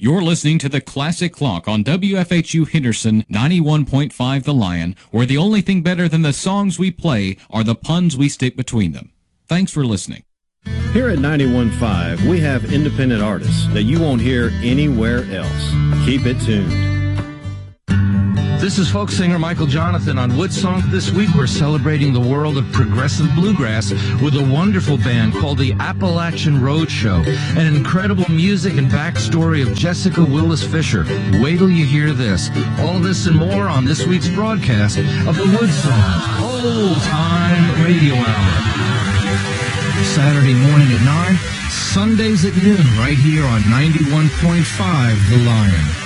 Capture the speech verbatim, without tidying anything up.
You're listening to the Classic Clock on W F H U Henderson ninety-one point five The Lion, where the only thing better than the songs we play are the puns we stick between them. Thanks for listening. Here at ninety-one point five, we have independent artists that you won't hear anywhere else. Keep it tuned. This is folk singer Michael Jonathan on Woodsong. This week we're celebrating the world of progressive bluegrass with a wonderful band called the Appalachian Road Show. An incredible music and backstory of Jessica Willis Fisher. Wait till you hear this. All this and more on this week's broadcast of the Woodsong Old Time Radio Hour. Saturday morning at nine, Sundays at noon, right here on ninety-one point five The Lion.